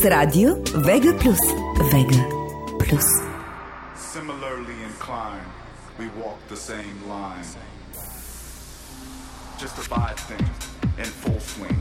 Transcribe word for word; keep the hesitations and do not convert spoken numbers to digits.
Plus Radio, Vega Plus, Vega Plus. Similarly inclined, we walk the same line. Just to buy things in full swing.